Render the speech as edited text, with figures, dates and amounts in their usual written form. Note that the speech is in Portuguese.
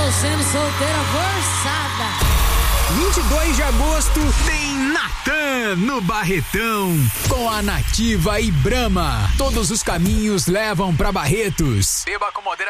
Estou sendo solteira forçada. 22 de agosto tem Natan no Barretão com a Nativa e Brahma. Todos os caminhos levam pra Barretos. Beba com moderação.